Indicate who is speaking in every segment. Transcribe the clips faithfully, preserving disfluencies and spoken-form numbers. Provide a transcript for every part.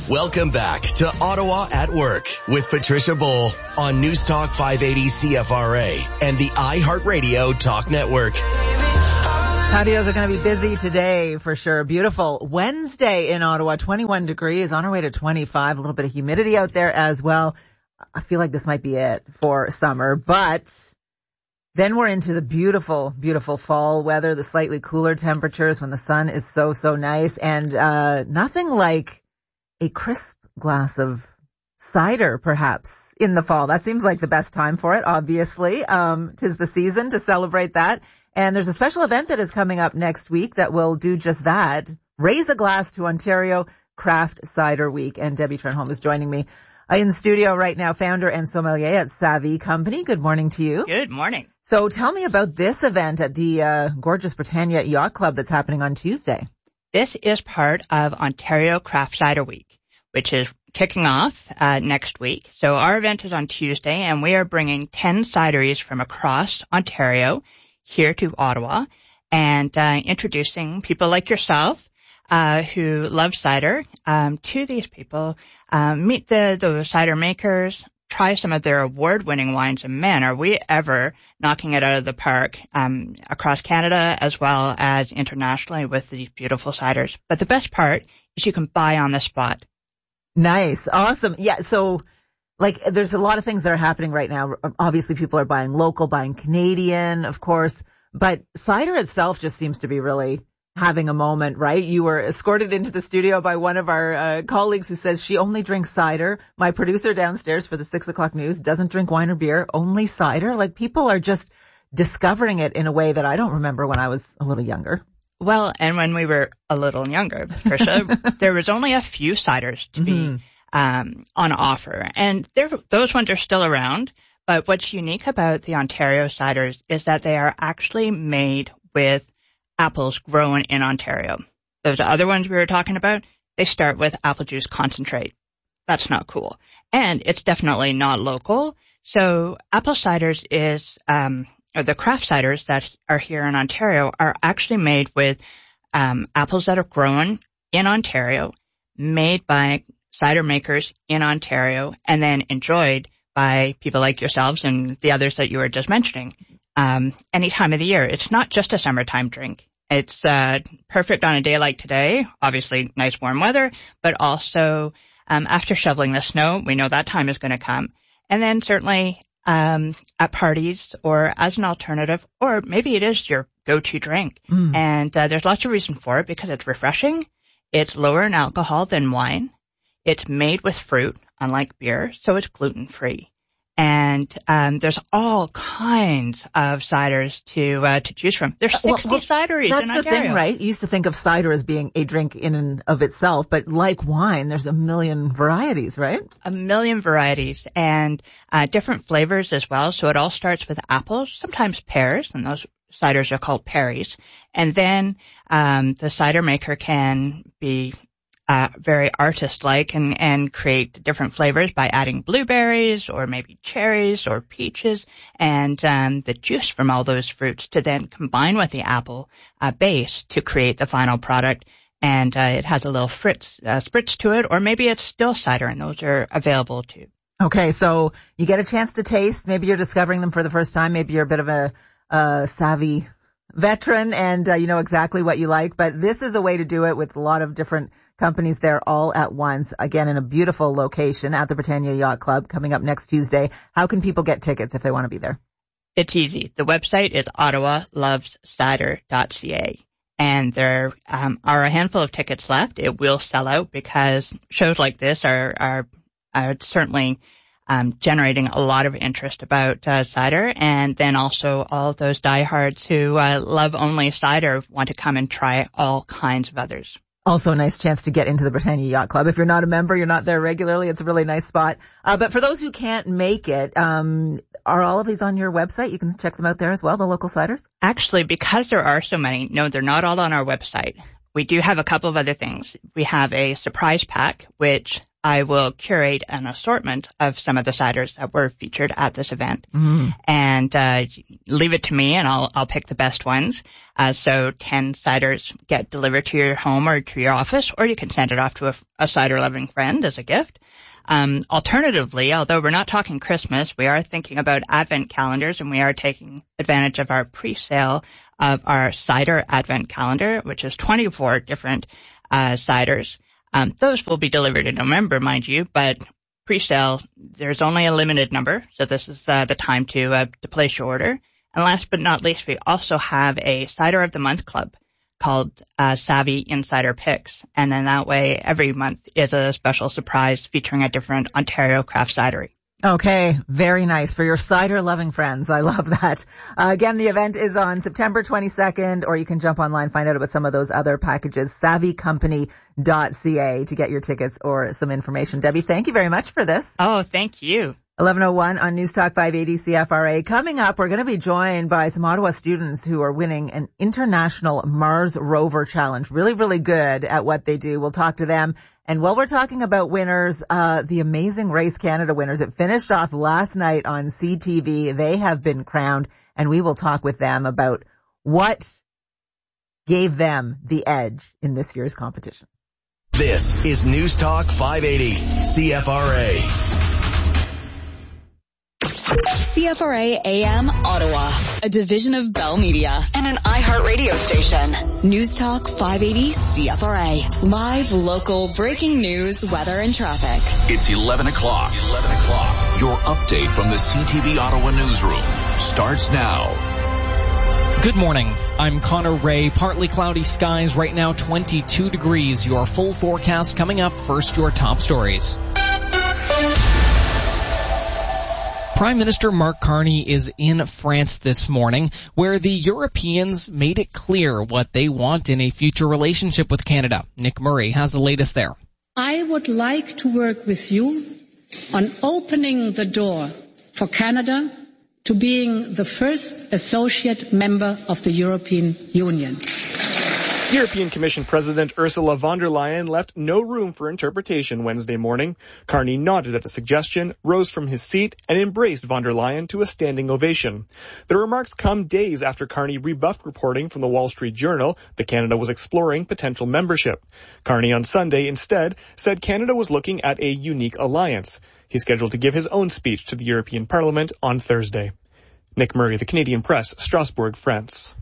Speaker 1: Welcome back to Ottawa at Work with Patricia Bull on News Talk five eighty C F R A and the iHeartRadio Talk Network.
Speaker 2: Patios are going to be busy today for sure. Beautiful Wednesday in Ottawa, twenty-one degrees, on our way to twenty-five, a little bit of humidity out there as well. I feel like this might be it for summer, but then we're into the beautiful, beautiful fall weather, the slightly cooler temperatures when the sun is so, so nice, and uh nothing like a crisp glass of cider, perhaps, in the fall. That seems like the best time for it, obviously. Um, 'tis the season to celebrate that. And there's a special event that is coming up next week that will do just that. Raise a glass to Ontario Craft Cider Week. And Debbie Trenholm is joining me in studio right now, founder and sommelier at Savvy Company. Good morning to you.
Speaker 3: Good morning.
Speaker 2: So tell me about this event at the uh, gorgeous Britannia Yacht Club that's happening on Tuesday.
Speaker 3: This is part of Ontario Craft Cider Week, which is kicking off uh, next week. So our event is on Tuesday, and we are bringing ten cideries from across Ontario here to Ottawa and uh, introducing people like yourself uh, who love cider um, to these people. Um, meet the, the cider makers, try some of their award-winning wines, and man, are we ever knocking it out of the park um, across Canada as well as internationally with these beautiful ciders. But the best part is you can buy on the spot.
Speaker 2: Nice. Awesome. Yeah. So like there's a lot of things that are happening right now. Obviously people are buying local, buying Canadian, of course, but cider itself just seems to be really having a moment, right? You were escorted into the studio by one of our uh, colleagues who says she only drinks cider. My producer downstairs for the six o'clock news doesn't drink wine or beer, only cider. Like people are just discovering it in a way that I don't remember when I was a little younger.
Speaker 3: Well, and when we were a little younger, Patricia, there was only a few ciders to
Speaker 2: Mm-hmm.
Speaker 3: be um, on offer, and those ones are still around. But what's unique about the Ontario ciders is that they are actually made with apples grown in Ontario. Those other ones we were talking about, they start with apple juice concentrate. That's not cool, and it's definitely not local. So apple ciders is um, or the craft ciders that are here in Ontario are actually made with um, apples that are grown in Ontario, made by cider makers in Ontario, and then enjoyed by people like yourselves and the others that you were just mentioning um, any time of the year. It's not just a summertime drink. It's uh, perfect on a day like today, obviously nice warm weather, but also um, after shoveling the snow, we know that time is going to come. And then certainly Um, at parties or as an alternative, or maybe it is your go-to drink. Mm. And uh, there's lots of reason for it because it's refreshing. It's lower in alcohol than wine. It's made with fruit, unlike beer, so it's gluten-free. And um, there's all kinds of ciders to uh, to choose from. There's sixty well, well, cideries in Ontario.
Speaker 2: That's the thing, right? You used to think of cider as being a drink in and of itself, but like wine, there's a million varieties, right?
Speaker 3: A million varieties and uh, different flavors as well. So it all starts with apples, sometimes pears, and those ciders are called Perries. And then um, the cider maker can be Uh, very artist-like and, and create different flavors by adding blueberries or maybe cherries or peaches and um, the juice from all those fruits to then combine with the apple uh, base to create the final product. And uh, it has a little fritz, uh, spritz to it, or maybe it's still cider, and those are available too.
Speaker 2: Okay, so you get a chance to taste. Maybe you're discovering them for the first time. Maybe you're a bit of a uh, savvy veteran and uh, you know exactly what you like. But this is a way to do it with a lot of different companies there all at once, again, in a beautiful location at the Britannia Yacht Club coming up next Tuesday. How can people get tickets if they want to be there?
Speaker 3: It's easy. The website is ottawa loves cider dot c a, and there um, are a handful of tickets left. It will sell out because shows like this are, are, are certainly um, generating a lot of interest about uh, cider, and then also all of those diehards who uh, love only cider want to come and try all kinds of others.
Speaker 2: Also a nice chance to get into the Britannia Yacht Club. If you're not a member, you're not there regularly, it's a really nice spot. Uh, but for those who can't make it, um, are all of these on your website? You can check them out there as well, the local ciders?
Speaker 3: Actually, because there are so many, no, they're not all on our website. We do have a couple of other things. We have a surprise pack, which I will curate an assortment of some of the ciders that were featured at this event,
Speaker 2: Mm.
Speaker 3: and uh, leave it to me, and I'll I'll pick the best ones. Uh, so ten ciders get delivered to your home or to your office, or you can send it off to a, a cider-loving friend as a gift. Um, alternatively, although we're not talking Christmas, we are thinking about Advent calendars, and we are taking advantage of our pre-sale of our cider Advent calendar, which is twenty-four different uh, ciders. Um, those will be delivered in November, mind you, but pre-sale, there's only a limited number, so this is uh, the time to uh, to place your order. And last but not least, we also have a Cider of the Month club called uh, Savvy Insider Picks, and then that way every month is a special surprise featuring a different Ontario craft cidery.
Speaker 2: Okay, very nice for your cider-loving friends. I love that. Uh, again, the event is on September twenty-second, or you can jump online, find out about some of those other packages, savvy company dot c a, to get your tickets or some information. Debbie, thank you very much for this.
Speaker 3: Oh, thank you.
Speaker 2: eleven oh one on News Talk five eighty C F R A. Coming up, we're going to be joined by some Ottawa students who are winning an International Mars Rover Challenge. Really, really good at what they do. We'll talk to them. And while we're talking about winners, uh, the Amazing Race Canada winners, it finished off last night on C T V. They have been crowned, and we will talk with them about what gave them the edge in this year's competition.
Speaker 1: This is News Talk five eighty C F R A.
Speaker 4: C F R A A M Ottawa, a division of Bell Media and an iHeart radio station. News Talk five eighty C F R A. Live, local, breaking news, weather, and traffic.
Speaker 5: It's eleven o'clock. eleven o'clock. Your update from the C T V Ottawa newsroom starts now.
Speaker 6: Good morning. I'm Connor Ray. Partly cloudy skies right now, twenty-two degrees. Your full forecast coming up. First, your top stories. Prime Minister Mark Carney is in France this morning, where the Europeans made it clear what they want in a future relationship with Canada. Nick Murray has the latest there.
Speaker 7: I would like to work with you on opening the door for Canada to being the first associate member of the European Union.
Speaker 8: European Commission President Ursula von der Leyen left no room for interpretation Wednesday morning. Carney nodded at the suggestion, rose from his seat, and embraced von der Leyen to a standing ovation. The remarks come days after Carney rebuffed reporting from the Wall Street Journal that Canada was exploring potential membership. Carney on Sunday instead said Canada was looking at a unique alliance. He's scheduled to give his own speech to the European Parliament on Thursday. Nick Murray, The Canadian Press, Strasbourg, France.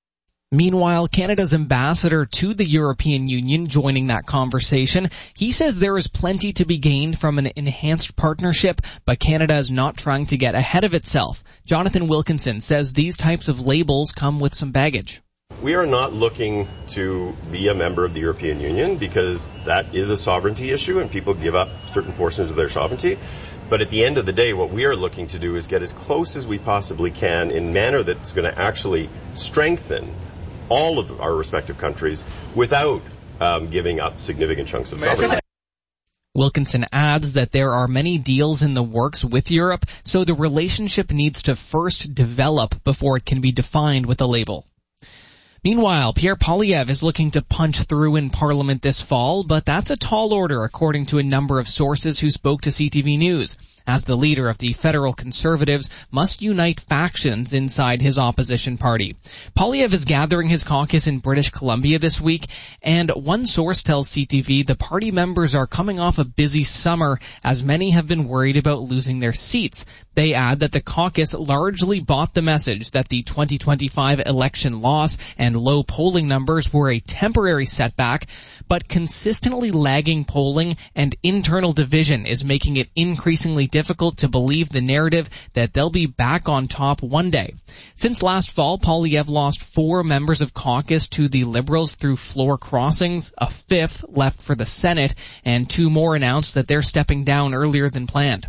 Speaker 6: Meanwhile, Canada's ambassador to the European Union joining that conversation, he says there is plenty to be gained from an enhanced partnership, but Canada is not trying to get ahead of itself. Jonathan Wilkinson says these types of labels come with some baggage.
Speaker 9: We are not looking to be a member of the European Union because that is a sovereignty issue and people give up certain portions of their sovereignty. But at the end of the day, what we are looking to do is get as close as we possibly can in a manner that's going to actually strengthen all of our respective countries without um, giving up significant chunks of sovereignty.
Speaker 6: Wilkinson adds that there are many deals in the works with Europe, so the relationship needs to first develop before it can be defined with a label. Meanwhile, Pierre Poilievre is looking to punch through in Parliament this fall, but that's a tall order according to a number of sources who spoke to C T V News, as the leader of the federal Conservatives must unite factions inside his opposition party. Poilievre is gathering his caucus in British Columbia this week, and one source tells C T V the party members are coming off a busy summer, as many have been worried about losing their seats. They add that the caucus largely bought the message that the twenty twenty-five election loss and low polling numbers were a temporary setback, but consistently lagging polling and internal division is making it increasingly difficult to believe the narrative that they'll be back on top one day. Since last fall, Poilievre lost four members of caucus to the Liberals through floor crossings, a fifth left for the Senate, and two more announced that they're stepping down earlier than planned.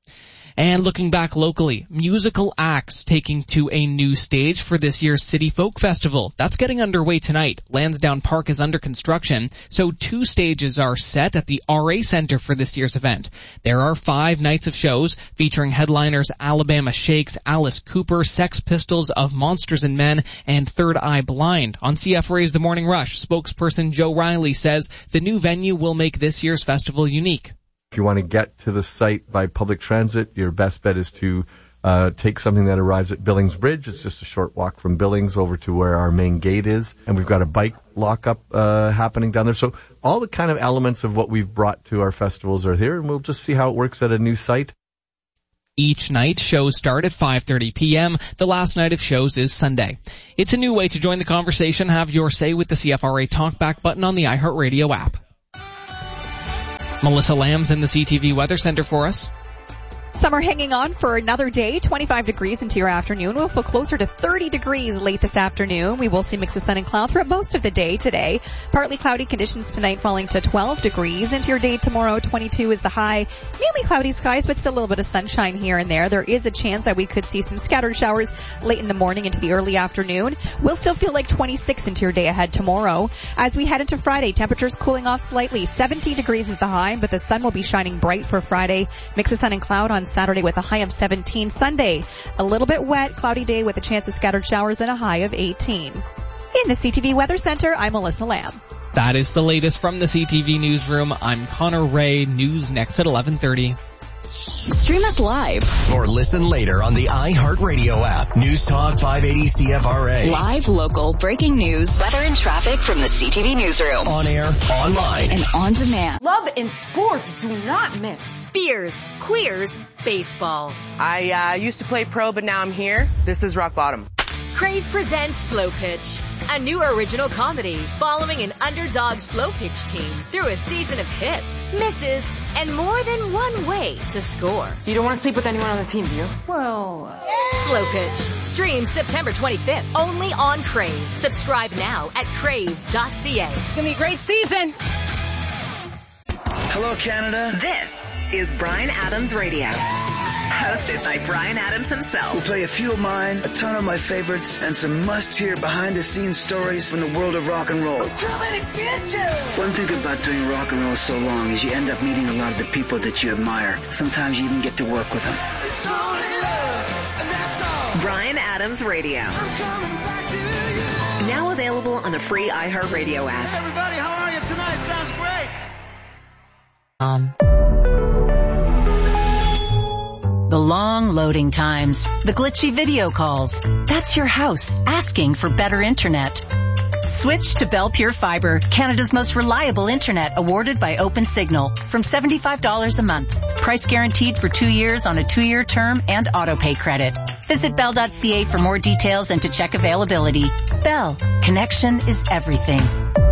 Speaker 6: And looking back locally, musical acts taking to a new stage for this year's City Folk Festival. That's getting underway tonight. Lansdowne Park is under construction, so two stages are set at the R A Center for this year's event. There are five nights of shows featuring headliners Alabama Shakes, Alice Cooper, Sex Pistols, Of Monsters and Men, and Third Eye Blind. On C F R A's The Morning Rush, spokesperson Joe Riley says the new venue will make this year's festival unique.
Speaker 10: If you want to get to the site by public transit, your best bet is to uh, take something that arrives at Billings Bridge. It's just a short walk from Billings over to where our main gate is. And we've got a bike lockup uh, happening down there. So all the kind of elements of what we've brought to our festivals are here, and we'll just see how it works at a new site.
Speaker 6: Each night, shows start at five thirty p.m. The last night of shows is Sunday. It's a new way to join the conversation. Have your say with the C F R A Talkback button on the iHeartRadio app. Melissa Lamb's in the C T V Weather Center for us.
Speaker 11: Summer hanging on for another day, twenty-five degrees into your afternoon. We'll feel closer to thirty degrees late this afternoon. We will see mix of sun and cloud throughout most of the day today. Partly cloudy conditions tonight, falling to twelve degrees. Into your day tomorrow, twenty-two is the high. Mainly cloudy skies, but still a little bit of sunshine here and there. There is a chance that we could see some scattered showers late in the morning into the early afternoon. We'll still feel like twenty-six into your day ahead tomorrow. As we head into Friday, temperatures cooling off slightly. seventeen degrees is the high, but the sun will be shining bright for Friday. Mix of sun and cloud on Saturday with a high of seventeen. Sunday, a little bit wet, cloudy day with a chance of scattered showers and a high of eighteen. In the C T V Weather Center, I'm Melissa Lamb.
Speaker 6: That is the latest from the C T V Newsroom. I'm Connor Ray. News next at eleven thirty.
Speaker 4: Stream us live
Speaker 1: or listen later on the iHeartRadio app. News Talk five eighty C F R A.
Speaker 4: Live, local, breaking news, weather and traffic from the C T V Newsroom.
Speaker 1: On air, online,
Speaker 4: and on demand.
Speaker 12: Love and sports do not mix. Beers, queers, baseball.
Speaker 13: I uh, used to play pro, but now I'm here. This is rock bottom.
Speaker 12: Crave presents Slow Pitch, a new original comedy following an underdog slow pitch team through a season of hits, misses, and more than one way to score.
Speaker 13: You don't want to sleep with anyone on the team, do you?
Speaker 12: Well, uh... Slow Pitch. Stream September twenty-fifth, only on Crave. Subscribe now at crave dot c a.
Speaker 13: It's going to be a great season.
Speaker 14: Hello, Canada.
Speaker 15: This is Bryan Adams Radio. Hosted by Bryan Adams himself.
Speaker 14: We'll play a few of mine, a ton of my favorites, and some must-hear behind-the-scenes stories from the world of rock and roll.
Speaker 15: I'm coming to get you!
Speaker 14: One thing about doing rock and roll so long is you end up meeting a lot of the people that you admire. Sometimes you even get to work with them.
Speaker 15: It's only love, and that's all. Bryan Adams Radio. I'm coming back to you. Now available on the free iHeartRadio app.
Speaker 14: Hey, everybody, how are you tonight? Sounds great.
Speaker 16: Um... The long loading times, the glitchy video calls. That's your house asking for better internet. Switch to Bell Pure Fiber, Canada's most reliable internet, awarded by OpenSignal, from seventy-five dollars a month. Price guaranteed for two years on a two-year term and auto-pay credit. Visit bell dot c a for more details and to check availability. Bell, connection is everything.